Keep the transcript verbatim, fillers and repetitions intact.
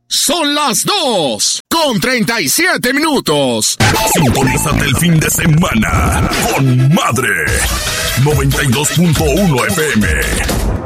Son las dos con treinta y siete minutos. Sintonízate el fin de semana con Madre noventa y dos punto uno F M.